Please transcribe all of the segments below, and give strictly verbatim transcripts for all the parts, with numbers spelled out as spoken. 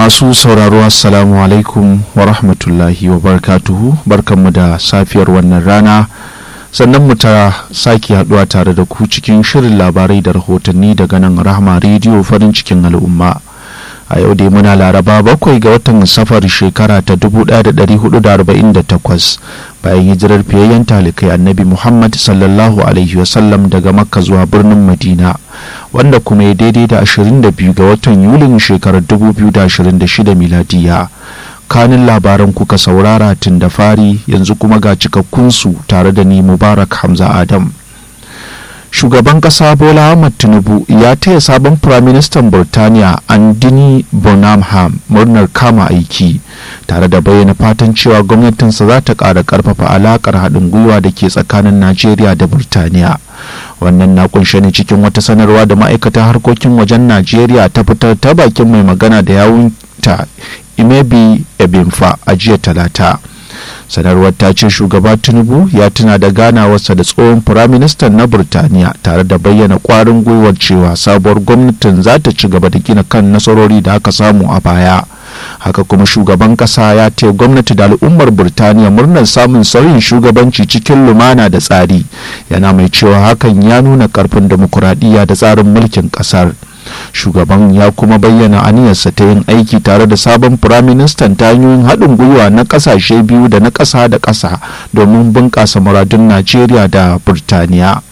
Masu sauraro assalamu alaikum wa rahmatullahi wa barakatuhu, barkanmu da safiyar wannan rana, sannan mu ta sake haduwa tare da ku cikin shirin labarai da rahotanni daga nan Rahma Radio farin cikin al'umma. A yau dai muna Laraba bakwai ga watan Safar shekara ta dubu ɗaya da ɗari hudu da arba'in da takwas bayan hijirar fiyayyen talikai Annabi Muhammad sallallahu alaihi wasallam daga Makka zuwa birnin Madina, wanda kuma ya daidai da ashirin da biyu ga watan Yulin shekarar dubu biyu da ashirin da shida miladiya. Kanin labaran kuka saurara tun da fari, yanzu kuma ga cikakkunsu tare da ni Mubarak Hamza Adam. Shugaban kasa Bola Ahmed Tinubu ya taya sabon Firaministan Burtaniya Anthony Bonham murnar kama aiki, tare da bayyana fatan cewa gwamnatinsa za ta ƙara ƙarfafa alaƙar haɗin gwiwa da ke tsakanin Najeriya da Burtaniya. Wannan na kunshe ne cikin wata sanarwa da ma'aikatar harkokin wajen Najeriya ta fitar ta bakin mai magana da yawunta Imebi Ebimfa a jiya Talata. Sanarwar ta ce shugaba Tinubu ya tuna da ganawarsa da tsohon firaministan na Burtaniya, tare da bayyana kwarin gwiwar cewa sabuwar gwamnatin za ta ci gaba da gina kan nasarori da aka samu a baya. Haka kuma shugaban kasa ya taya gwamnati da al'ummar Burtaniya murnar samun sauyin shugabanci cikin lumana da tsari, yana mai cewa hakan ya nuna karfin dimokuraɗiyya da tsarin mulkin kasar. Shugaban ya kuma bayyana aniyarsa ta yin aiki tare da sabon firaministan ta hanyoyin haɗin gwiwa na ƙasashe biyu da na ƙasa da ƙasa domin bunƙasa muradun Najeriya da Burtaniya.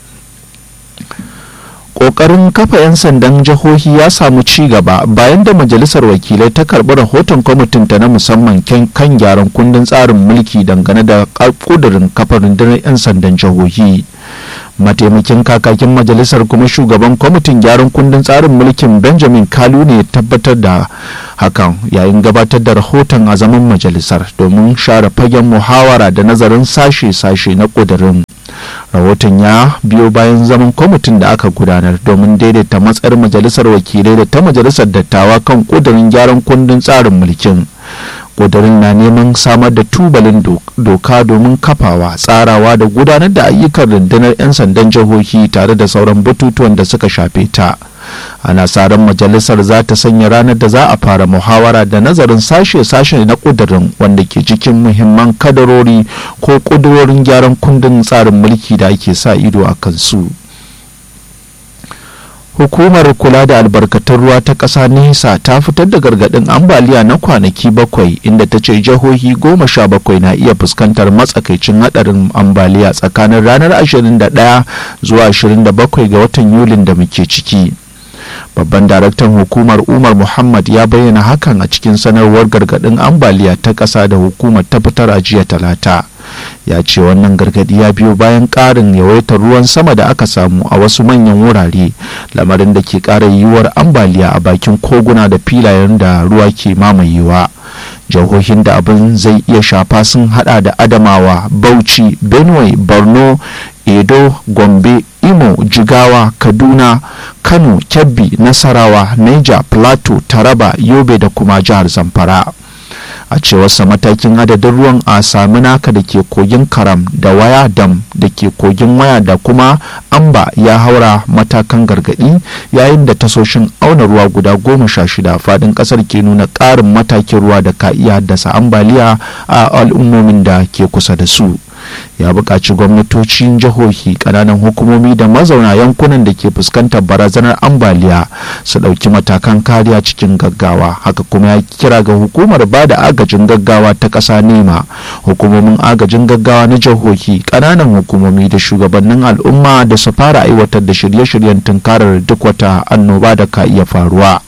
Ƙoƙarin kafa 'yan sandan jihohi ya samu ci gaba bayan da majalisar wakilai ta karɓi rahoton kwamitin ta na musamman kan gyaran kundin tsarin mulki dangane da ƙudurin kafa rundunar 'yan sandan jihohi. Mataimakin kakakin majalisar kuma shugaban kwamitin gyaran kundin tsarin mulkin Benjamin Kalu ne ya tabbatar da hakan yayin gabatar da rahoton a zaman majalisar domin share fagen muhawara da nazarin sashe-sashe na ƙudurin. Rahoton ya biyo bayan zaman kwamitin da aka gudanar domin daidaita matsayar majalisar wakilai da ta majalisar dattawa kan ƙudurin gyaran kundin tsarin mulkin. Ƙudurin na neman samar da tubalin doka domin kafawa, tsarawa da gudanar da ayyukan rundunar 'yan sandan jihohi tare da sauran batutuwan da suka shafe ta. Ana sa ran majalisar za ta sanya ranar da za a fara muhawara da nazarin sashe-sashe na ƙudurin wanda ke cikin muhimman kadarori ko ƙudurorin gyaran kundin tsarin mulki da ake sa ido a kansu. Hukumar kula da albarkatun ruwa ta ƙasa NESA ta fitar da gargaɗin ambaliya na kwanaki bakwai, inda ta ce jihohi goma sha bakwai na iya fuskantar matsakaicin haɗarin ambaliya tsakanin ranar ashirin da ɗaya zuwa ashirin da bakwai ga watan Yulin da muke ciki. Babban daraktan hukumar Umar Muhammad ya bayyana hakan a cikin sanarwar gargaɗin ambaliya ta ƙasa da hukumar ta fitar a jiya Talata. Ya ce wannan gargadi ya biyo bayan ƙarin yawaitar ruwan sama da aka samu a wasu manyan wurare, lamarin da ke ƙara yiwuwar ambaliya a bakin koguna da filayen da ruwa ke mamayewa. Jihohin da abin zai iya shafa sun hada da Adamawa, Bauchi, Benue, Borno, Edo, Gombe, Imo, Jigawa, Kaduna, Kano, Kebbi, Nasarawa, Niger, Plateau, Taraba, Yobe da kuma jihar Zamfara. A cewarsa matakin adadin ruwan a Saminaka da ke kogin Karam da Waya Dam da ke kogin Waya da kuma Amba ya haura matakan gargadi, yayin da tasoshin auna ruwa guda goma sha shida fadin kasar ke nuna ƙarin matakin ruwa da ka iya haddasa ambaliya a al'ummomin da ke kusa da su. Ya buƙaci gwamnatocin jihohi, ƙananan hukumomi da mazauna yankunan da ke fuskantar barazanar ambaliya su ɗauki matakan kariya cikin gaggawa. Haka kuma ya kira ga hukumar ba da agajin gaggawa ta ƙasa NEMA, hukumomin agajin gaggawa na jihohi, ƙananan hukumomi da shugabannin al'umma da su fara aiwatar da shirye-shiryen tunkarar duk wata annoba da ka iya faruwa.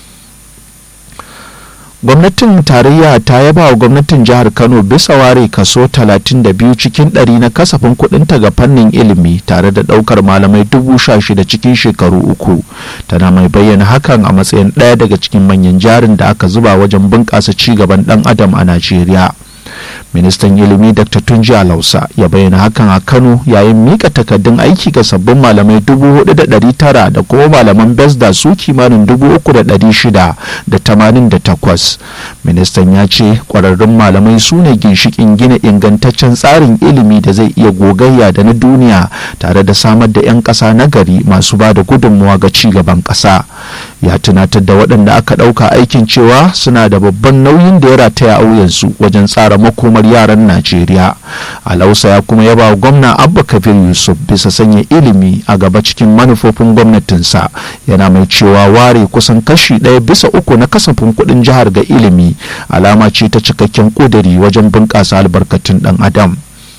Gwamnatin tarayya ta yaba wa gwamnatin jihar Kano bisa ware kaso talatin da biyu cikin ɗari na kasafin kuɗinta ga fannin ilimi, tare da ɗaukar malamai dubu sha shida cikin shekaru uku. Tana mai bayyana hakan a matsayin ɗaya daga cikin manyan jarin da aka zuba wajen bunƙasa ci gaban ɗan adam a Najeriya. Ministan ilimi Doctor Tunji Alausa ya bayyana hakan a Kano yayin mika takardun aiki ga sabbin malamai dubu hudu da ɗari tara da kuma malaman Besda su kimanin dubu uku da ɗari shida da tamanin da takwas. Ministan ya ce ƙwararrun malamai su ne ginshiƙin gina ingantaccen tsarin ilimi da zai iya gogayya da na duniya, tare da samar da 'yan ƙasa na gari masu ba da gudunmawa ga ci gaban ƙasa. ya tunatar da waɗanda aka ɗauka aikin cewa suna da babban nauyin da ya rataya a wuyansu wajen tsara makomar yaran Najeriya. Alausa ya kuma yaba gwamna Abba Kabir Yusuf bisa sanya ilimi a gaba cikin manufofin gwamnatinsa, yana mai cewa ware kusan kashi ɗaya bisa uku na kasafin kuɗin jihar ga ilimi alama ce ta cikakken ƙuduri wajen bunƙasa albarkatun ɗan adam.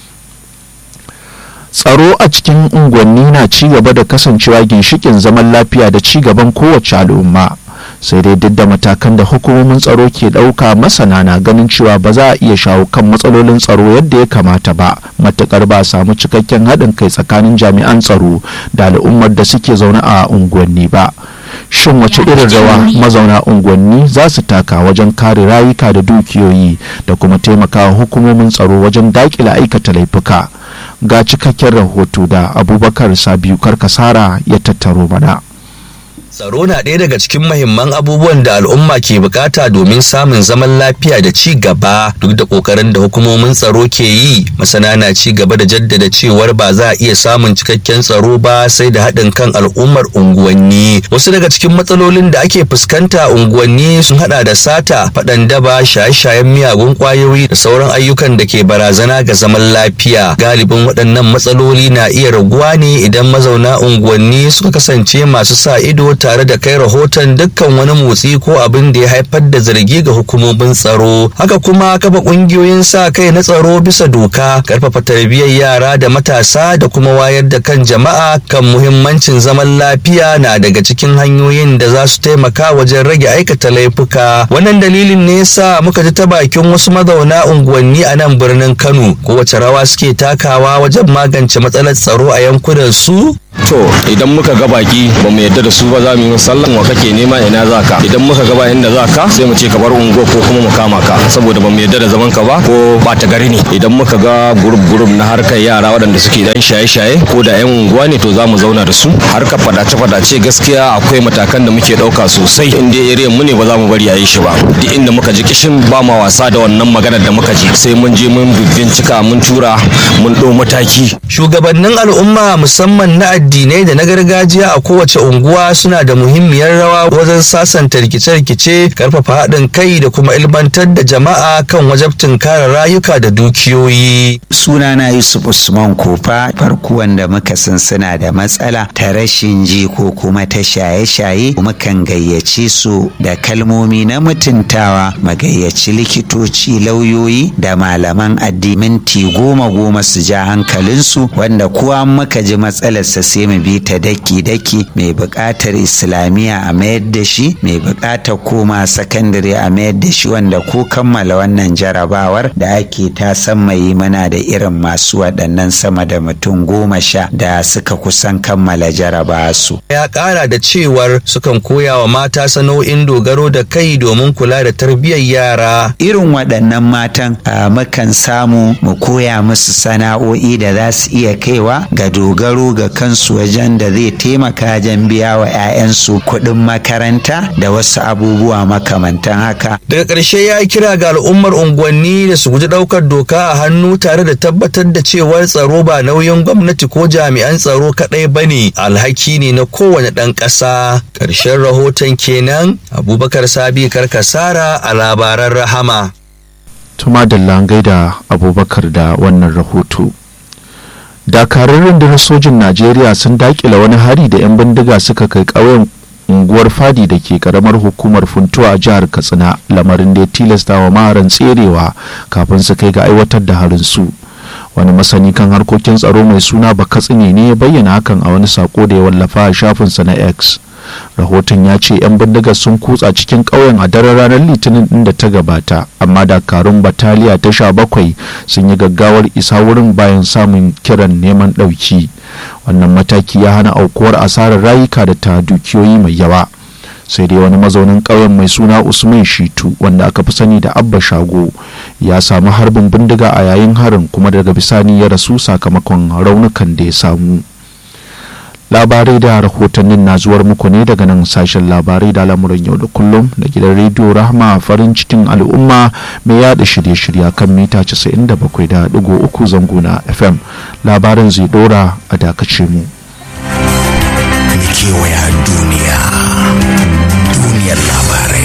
Tsaro a cikin unguwanni na ci gaba da kasancewa ginshikin zaman lafiya da ci gaban kowace al'umma, sai dai duk da matakan da hukumomin tsaro ke ɗauka, masana na ganin cewa ba za a iya shawo kan matsalolin tsaro yadda ya kamata ba matuƙar ba a samu cikakken haɗin kai tsakanin jami'an tsaro da al'ummar da suke zaune a unguwanni ba. Shin wace irin rawa mazauna unguwanni za su taka wajen kare rayuka da dukiyoyi da kuma taimakawa hukumomin tsaro wajen daƙile aikata laifuka? Ga cikakken rahoto da Abubakar Sabiu Karkasara ya tattaro mana. Tsaro na ɗaya daga cikin mahimman abubuwan da al'umma ke bukata domin samun zaman lafiya da ci gaba. Duk da ƙoƙarin da hukumomin tsaro ke yi, masana na ci gaba da jaddada cewar ba za a iya samun cikakken tsaro ba sai da haɗin kan al'ummar unguwanni. Wasu daga cikin matsalolin da ake fuskanta a unguwanni sun haɗa da sata, faɗan daba, shaye-shayen miyagun ƙwayoyi da sauran ayyukan da ke barazana ga zaman lafiya. Galibin waɗannan matsaloli na iya raguwa ne idan mazauna unguwanni suka kasance masu sa ido tare da kai rahoton dukkan wani motsi ko abin da ya haifar da zargi ga hukumomin tsaro. Haka kuma kafa kungiyoyin sa kai na tsaro bisa doka, karfafa tarbiyyar yara da matasa da kuma wayar da kan jama'a kan muhimmancin zaman lafiya na daga cikin hanyoyin da za su taimaka wajen rage aikata laifuka. Wannan dalilin ne yasa muka ji ta bakin wasu mazauna unguwanni a nan birnin Kano kowace rawa suke takawa wajen magance matsalar tsaro a yankunan su. To idan muka ga baki ba mu yadda da su ba za mu yi sallan wa kake nema ina za ka, idan muka ga ba inda za ka sai mu ce ka bar ungo ko kuma mu kama ka saboda ba mu yadda da zaman ka ba ko ba ta gari ne. Idan muka ga group group na harkar yara waɗanda suke dan shaye-shaye ko da yan unguwa ne to za mu zauna da su. Harkar fadace-fadace gaskiya akwai matakan da muke ɗauka sosai, inda area mu ne ba za mu bari a yi shi ba. Duk inda muka ji kishin ba ma wasa da wannan maganar da muka ji sai mun je mun bincika mun tura mun ɗau mataki. Shugabannin al'umma musamman na addinai da na gargajiya a kowace unguwa suna da muhimmiyar rawa wajen sasanta rikice-rikice, karfafa haɗin kai da kuma ilmantar da jama'a kan wajabtin kare rayuka da dukiyoyi. Sunana Yusuf Usman Kofa, farko wanda muka san suna da matsala ta rashin ji ko kuma ta shaye-shaye, mukan gayyace su da kalmomi na mutuntawa, mu gayyaci likitoci, lauyoyi da malaman addini minti goma goma su ja hankalinsu, wanda kowa muka ji matsalarsa sai mu bi ta daki-daki. Mai buƙatar islamiyya a mayar da shi, mai buƙatar koma sakandare a mayar da shi, wanda ko kammala wannan jarabawar da ake ta san mai mana da irin masu waɗannan sama da mutum goma sha da suka kusan kammala jarabawa su. Ya ƙara da cewar sukan koya wa mata sana'o'in dogaro da kai domin kula da tarbiyyar yara. Irin waɗannan matan mukan samu mu koya musu sana'o'i da za su iya kaiwa ga dogaro ga kansu wajen da zai taimaka wajen biya wa 'ya'yansu kuɗin makaranta da wasu abubuwa makamantan haka. Daga ƙarshe ya yi kira ga al'ummar unguwanni da su guji ɗaukar doka a hannu tare da tabbatar da cewar tsaro ba nauyin gwamnati ko jami'an tsaro kaɗai ba ne, alhaki ne na kowane ɗan ƙasa. Ƙarshen rahoton kenan, Abubakar Sabi Karkasara a labaran Rahama. Tuma da langai da Abubakar da wannan rahoto. Dakarun rundunar sojin Najeriya sun dakila wani hari da 'yan bindiga suka kai ƙauyen unguwar Fadi da ke karamar hukumar Funtuwa a jihar Katsina, lamarin da ya tilasta wa maharan tserewa kafin su kai ga aiwatar da harin su. Wani masani kan harkokin tsaro mai suna Bakatsine ne ya bayyana hakan a wani sako da ya wallafa a shafinsa na X. Rahoton ya ce 'yan bindigar sun kutsa cikin ƙauyen a daren ranar Litinin ɗin da ta gabata, amma dakarun bataliya ta sha bakwai sun yi gaggawar isa wurin bayan samun kiran neman ɗauki. Wannan mataki ya hana aukuwar asarar rayuka da ta dukiyoyi mai yawa. Sai dai wani mazaunin ƙauyen mai suna Usman Shitu, wanda aka fi sani da Abba Shago, ya samu harbin bindiga a yayin harin kuma daga bisani ya rasu sakamakon raunukan da ya samu. Labarai da rahotannin na zuwar muku ne daga nan sashen labarai da lamuran yau da kullum da gidan rediyo Rahma, farin cikin al'umma mai yada shirye-shirye kan mita casa'in da bakwai da digo uku zango na F M. Labarin zai dora a dakace mu. Kewaya duniya duniyar labarai.